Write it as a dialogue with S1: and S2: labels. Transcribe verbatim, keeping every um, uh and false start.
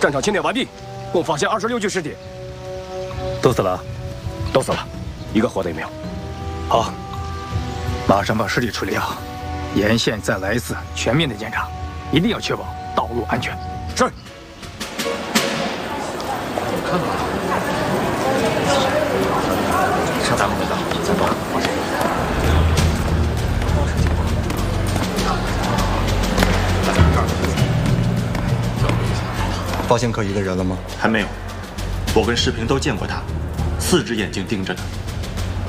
S1: 战场清点完毕，共发现二十六具尸体。
S2: 都死了？
S1: 都死了，一个活的也没有。
S2: 好，马上把尸体处理好，沿线再来一次全面的检查，一定要确保道路安全。
S1: 是。
S3: 上咱们的道，再报放谁？
S4: 发现可疑的人了吗？
S5: 还没有，我跟世平都见过他，四只眼睛盯着呢。